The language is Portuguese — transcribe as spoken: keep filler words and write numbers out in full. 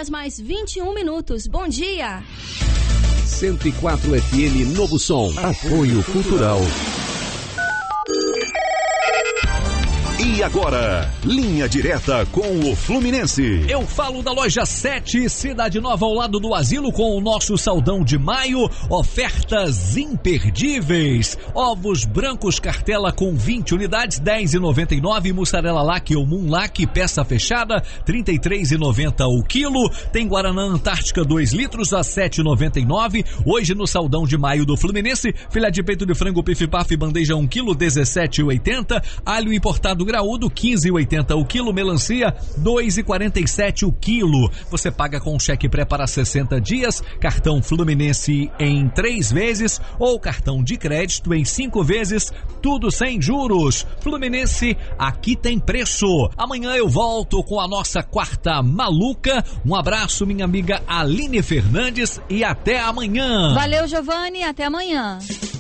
horas mais vinte e um minutos. Bom dia. cento e quatro F M Novo Som. Apoio Cultural. E agora, linha direta com o Fluminense. Eu falo da loja sete, Cidade Nova, ao lado do asilo, com o nosso saldão de maio. Ofertas imperdíveis. Ovos brancos cartela com vinte unidades, dez reais e noventa e nove centavos. Mussarela Lac ou Moon Lac, peça fechada, trinta e três reais e noventa centavos o quilo. Tem Guaraná Antártica dois litros a sete reais e noventa e nove centavos. Hoje no saldão de maio do Fluminense, filé de peito de frango pif-paf, bandeja um quilo, dezessete reais e oitenta centavos. Alho importado graúdo, quinze reais e oitenta centavos o quilo. Melancia, dois reais e quarenta e sete centavos o quilo. Você paga com cheque pré para sessenta dias, cartão Fluminense em três vezes ou cartão de crédito em cinco vezes, tudo sem juros. Fluminense, aqui tem preço. Amanhã eu volto com a nossa quarta maluca. Um abraço, minha amiga Aline Fernandes, e até amanhã. Valeu, Giovanni, até amanhã.